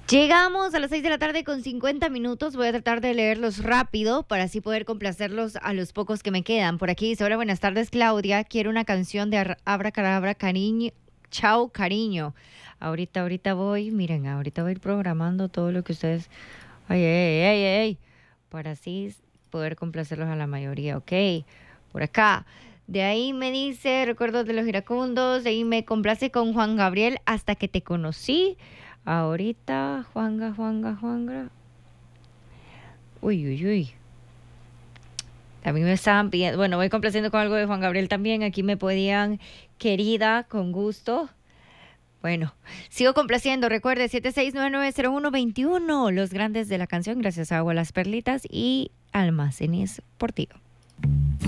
Llegamos a las 6 de la tarde con 50 minutos. Voy a tratar de leerlos rápido para así poder complacerlos a los pocos que me quedan. Por aquí dice: hola, buenas tardes, Claudia. Quiero una canción de Abracadabra, cariño. Chao, cariño. Ahorita voy, miren, ahorita voy a ir programando todo lo que ustedes... Ay, para así poder complacerlos a la mayoría, ¿ok? Por acá. De ahí me dice: recuerdos de los iracundos. De ahí me complace con Juan Gabriel, Hasta que te conocí. Ahorita, Juanga. Uy. También me estaban pidiendo, bueno, voy complaciendo con algo de Juan Gabriel también. Aquí me podían, querida, con gusto. Bueno, sigo complaciendo. Recuerde, 76990121. Los grandes de la canción, gracias a Agua Las Perlitas y Almacenes Portillo.